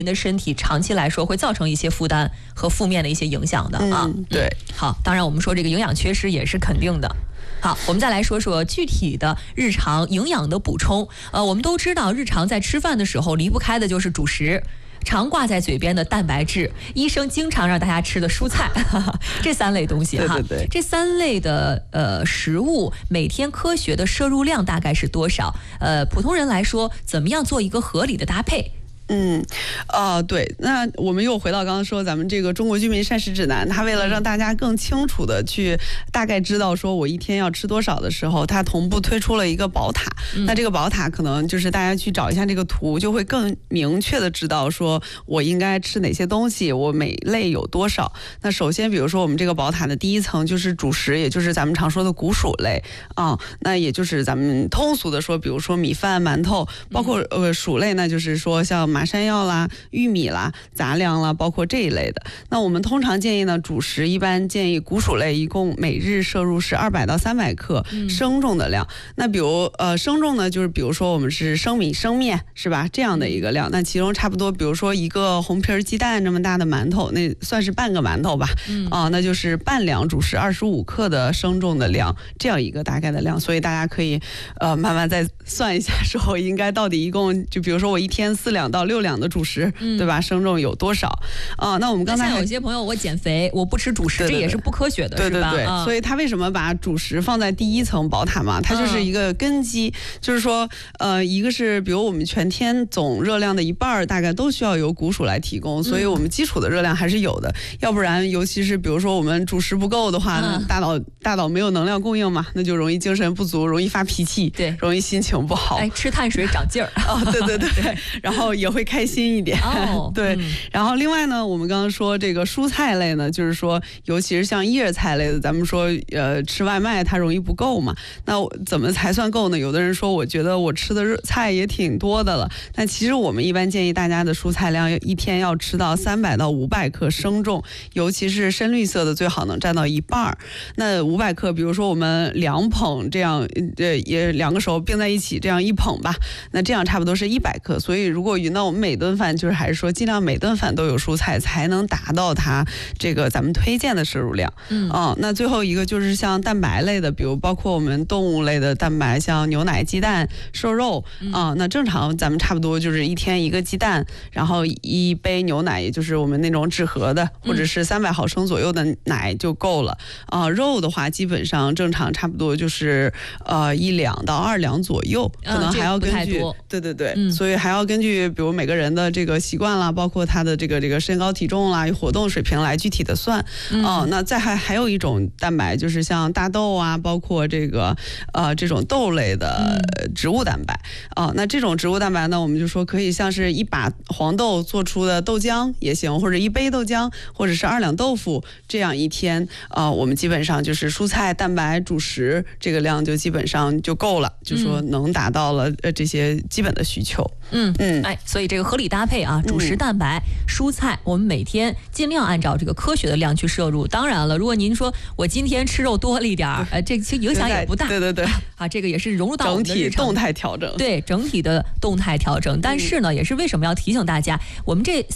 人的身体长期来说会造成一些负担和负面的一些影响的啊。 对， 好，当然我们说这个营养缺失也是肯定的。好，我们再来说说具体的日常营养的补充。我们都知道，日常在吃饭的时候离不开的就是主食。常挂在嘴边的蛋白质，医生经常让大家吃的蔬菜，这3类东西哈。 对， 这3类的食物每天科学的摄入量大概是多少？普通人来说，怎么样做一个合理的搭配？ 对，那我们又回到刚刚说咱们这个中国居民膳食指南，它为了让大家更清楚的去大概知道说我一天要吃多少的时候，它同步推出了一个宝塔。那这个宝塔可能就是大家去找一下这个图，就会更明确的知道说我应该吃哪些东西，我每类有多少。那首先比如说我们这个宝塔的第一层就是主食，也就是咱们常说的谷薯类啊，那也就是咱们通俗的说，比如说米饭、馒头，包括薯类呢，就是说像马山药啦、玉米啦、杂粮啦，包括这一类的。那我们通常建议呢，主食一般建议谷薯类一共每日摄入是200到300克生重的量。那比如生重呢，就是比如说我们是生米、生面是吧？这样的一个量。那其中差不多，比如说一个红皮鸡蛋这么大的馒头，那算是半个馒头吧。那就是半两主食25克的生重的量，这样一个大概的量。所以大家可以慢慢再算一下，说我应该到底一共就比如说我一天4两到6两的主食，对吧？生重有多少？那我们刚才像有些朋友我减肥，我不吃主食，这也是不科学的， 是吧？对，所以他为什么把主食放在第一层宝塔嘛？它就是一个根基，就是说，一个是比如我们全天总热量的一半大概都需要由谷薯来提供，所以我们基础的热量还是有的。要不然，尤其是比如说我们主食不够的话，大脑没有能量供应嘛，那就容易精神不足，容易发脾气，对，容易心情不好。 吃碳水长劲儿。 对，然后也会开心一点。对，然后另外呢，我们刚刚说这个蔬菜类呢，就是说，尤其是像叶菜类的，咱们说吃外卖它容易不够嘛。那怎么才算够呢？有的人说，我觉得我吃的菜也挺多的了，但其实我们一般建议大家的蔬菜量一天要吃到300到500克生重，尤其是深绿色的最好能占到一半。那500克，比如说我们2捧这样，也2个手并在一起，这样1捧吧，那这样差不多是100克。所以如果那我们每顿饭就是还是说尽量每顿饭都有蔬菜，才能达到它这个咱们推荐的摄入量。那最后一个就是像蛋白类的，比如包括我们动物类的蛋白，像牛奶、鸡蛋、瘦肉那正常咱们差不多就是一天1个鸡蛋，然后1杯牛奶，也就是我们那种纸盒的，或者是300毫升左右的奶就够了。肉的话基本上正常差不多就是1两到2两左右，可能还要根据对，所以还要根据比如每个人的这个习惯啦，包括他的这个身高体重啦、活动水平来具体的算。那再还有一种蛋白，就是像大豆啊，包括这种豆类的植物蛋白。那这种植物蛋白呢，我们就说可以像是一把黄豆做出的豆浆也行，或者1杯豆浆，或者是2两豆腐，这样一天我们基本上就是蔬菜、蛋白、主食这个量就基本上就够了，就说能达到了这些基本的需求。 所以这个合理搭配啊，主食、蛋白、蔬菜，我们每天尽量按照这个科学的量去摄入。当然了，如果您说我今天吃肉多了一点这其实影响也不大。对这个也是融入到我们的日常整体动态调整。 对，整体的动态调整。但是呢，也是为什么要提醒大家，我们这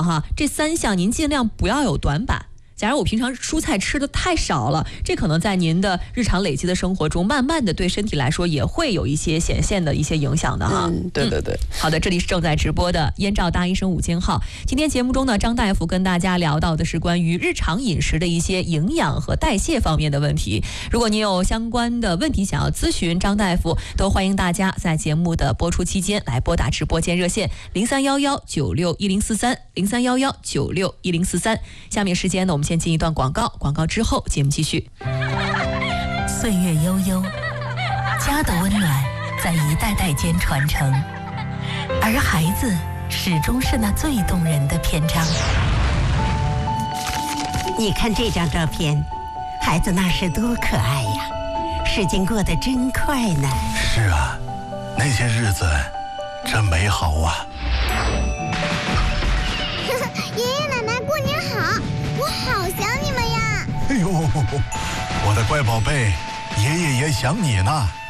3项您尽量不要有短板。假如我平常蔬菜吃的太少了，这可能在您的日常累积的生活中，慢慢的对身体来说也会有一些显现的一些影响的哈。 对。 好的，这里是正在直播的燕赵大医生5金号。今天节目中呢，张大夫跟大家聊到的是关于日常饮食的一些营养和代谢方面的问题。如果您有相关的问题想要咨询张大夫，都欢迎大家在节目的播出期间来拨打直播间热线03119610430311961043。下面时间呢，我们先进一段广告，广告之后节目继续。 岁月悠悠，家的温暖在一代代间传承，而孩子始终是那最动人的篇章。 你看这张照片，孩子那时多可爱呀，时间过得真快呢。 是啊，那些日子真美好啊。 爷爷奶奶过年好，我好想你们呀。 哎呦，我的乖宝贝，爷爷也想你呢。